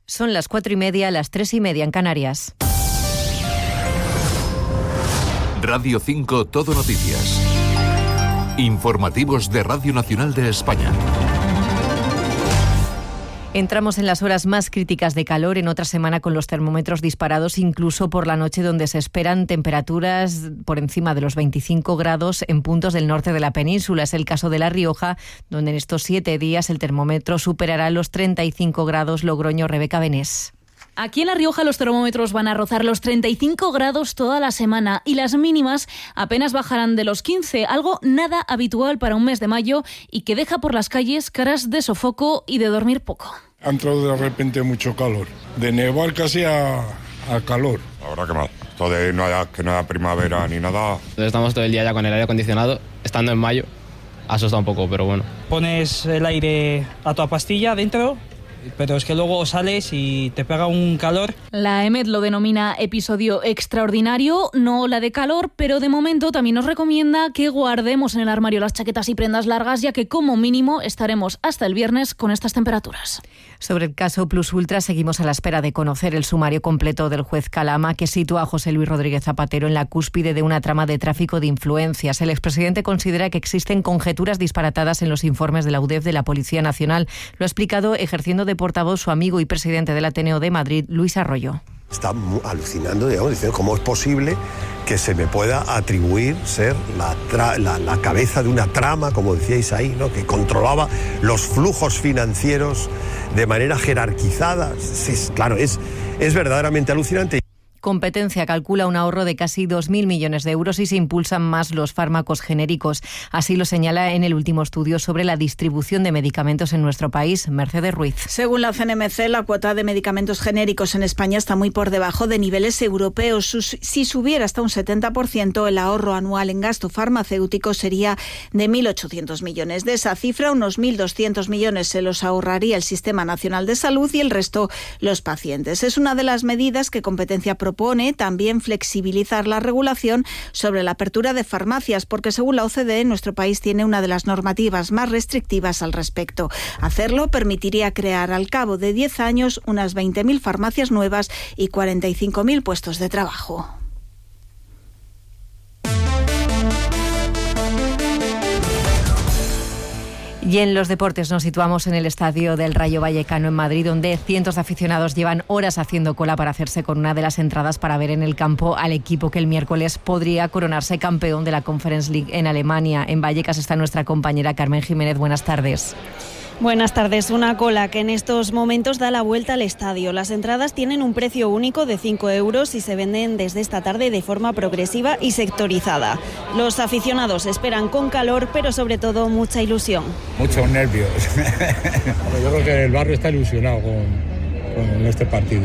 Son las 4:30, las 3:30 en Canarias. Radio 5 Todo Noticias. Informativos de Radio Nacional de España. Entramos en las horas más críticas de calor en otra semana con los termómetros disparados, incluso por la noche, donde se esperan temperaturas por encima de los 25 grados en puntos del norte de la península. Es el caso de La Rioja, donde en estos 7 días el termómetro superará los 35 grados. Logroño, Rebeca Benés. Aquí en La Rioja los termómetros van a rozar los 35 grados toda la semana y las mínimas apenas bajarán de los 15, algo nada habitual para un mes de mayo y que deja por las calles caras de sofoco y de dormir poco. Ha entrado de repente mucho calor, de nevar casi a calor. La verdad que mal, esto de que no haya primavera ni nada. Estamos todo el día ya con el aire acondicionado, estando en mayo, asusta un poco, pero bueno. Pones el aire a toda pastilla dentro, pero es que luego sales y te pega un calor. La EMET lo denomina episodio extraordinario, no ola de calor, pero de momento también nos recomienda que guardemos en el armario las chaquetas y prendas largas, ya que como mínimo estaremos hasta el viernes con estas temperaturas. Sobre el caso Plus Ultra seguimos a la espera de conocer el sumario completo del juez Calama, que sitúa a José Luis Rodríguez Zapatero en la cúspide de una trama de tráfico de influencias. El expresidente considera que existen conjeturas disparatadas en los informes de la UDEF de la Policía Nacional. Lo ha explicado ejerciendo de portavoz su amigo y presidente del Ateneo de Madrid, Luis Arroyo. Está alucinando, digamos, diciendo cómo es posible que se me pueda atribuir ser la cabeza de una trama, como decíais ahí, ¿no?, que controlaba los flujos financieros de manera jerarquizada. Claro, es verdaderamente alucinante. Competencia calcula un ahorro de casi 2.000 millones de euros y se impulsan más los fármacos genéricos. Así lo señala en el último estudio sobre la distribución de medicamentos en nuestro país, Mercedes Ruiz. Según la CNMC, la cuota de medicamentos genéricos en España está muy por debajo de niveles europeos. Si subiera hasta un 70%, el ahorro anual en gasto farmacéutico sería de 1.800 millones. De esa cifra, unos 1.200 millones se los ahorraría el Sistema Nacional de Salud y el resto los pacientes. Es una de las medidas que Competencia propone, también flexibilizar la regulación sobre la apertura de farmacias, porque según la OCDE, nuestro país tiene una de las normativas más restrictivas al respecto. Hacerlo permitiría crear al cabo de 10 años unas 20.000 farmacias nuevas y 45.000 puestos de trabajo. Y en los deportes nos situamos en el estadio del Rayo Vallecano en Madrid, donde cientos de aficionados llevan horas haciendo cola para hacerse con una de las entradas para ver en el campo al equipo que el miércoles podría coronarse campeón de la Conference League en Alemania. En Vallecas está nuestra compañera Carmen Jiménez. Buenas tardes. Buenas tardes. Una cola que en estos momentos da la vuelta al estadio. Las entradas tienen un precio único de 5 euros y se venden desde esta tarde de forma progresiva y sectorizada. Los aficionados esperan con calor, pero sobre todo mucha ilusión. Muchos nervios. Yo creo que el barrio está ilusionado con este partido.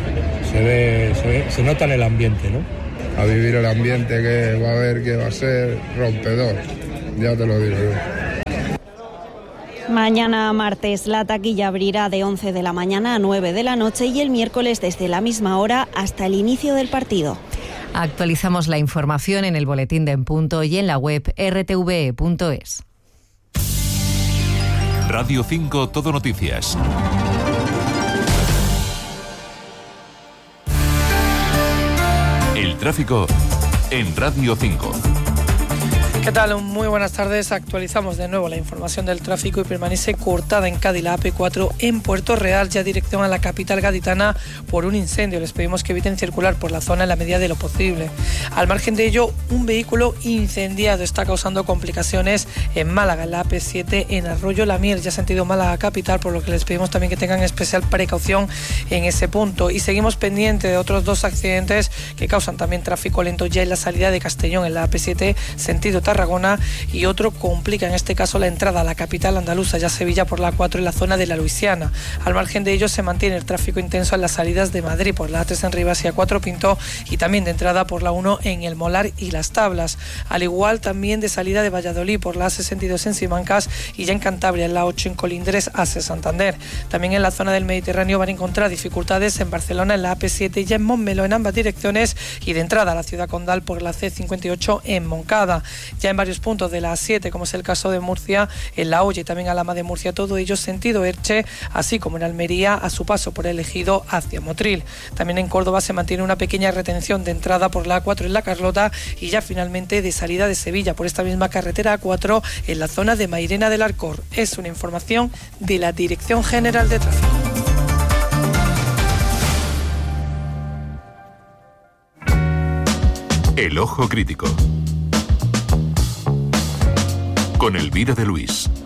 Se nota en el ambiente, ¿no? A vivir el ambiente que va a haber, que va a ser rompedor. Ya te lo digo yo. Mañana martes la taquilla abrirá de 11 de la mañana a 9 de la noche y el miércoles desde la misma hora hasta el inicio del partido. Actualizamos la información en el boletín de En Punto y en la web rtve.es. Radio 5 Todo Noticias. El tráfico en Radio 5. ¿Qué tal? Muy buenas tardes. Actualizamos de nuevo la información del tráfico y permanece cortada en Cádiz la AP4 en Puerto Real, ya dirección a la capital gaditana por un incendio. Les pedimos que eviten circular por la zona en la medida de lo posible. Al margen de ello, un vehículo incendiado está causando complicaciones en Málaga, en la AP7 en Arroyo La Miel, ya sentido Málaga capital, por lo que les pedimos también que tengan especial precaución en ese punto. Y seguimos pendientes de otros 2 accidentes que causan también tráfico lento ya en la salida de Castellón, en la AP7 sentido Tarragona, y otro complica en este caso la entrada a la capital andaluza, ya Sevilla, por la A4 en la zona de la Luisiana. Al margen de ello se mantiene el tráfico intenso en las salidas de Madrid por la A3 en Rivas y A4 Pinto, y también de entrada por la 1 en El Molar y Las Tablas, al igual también de salida de Valladolid por la A62 en Simancas y ya en Cantabria en la 8 en Colindres hacia Santander. También en la zona del Mediterráneo van a encontrar dificultades en Barcelona en la AP7 y ya en Montmeló en ambas direcciones, y de entrada a la ciudad condal por la C58 en Moncada. Ya en varios puntos de la A7, como es el caso de Murcia, en La Hoya y también Alhama de Murcia, todo ello sentido Elche, así como en Almería a su paso por el Ejido hacia Motril. También en Córdoba se mantiene una pequeña retención de entrada por la A4 en La Carlota y ya finalmente de salida de Sevilla por esta misma carretera A4 en la zona de Mairena del Arcor. Es una información de la Dirección General de Tráfico. El Ojo Crítico con Elvira de Luis.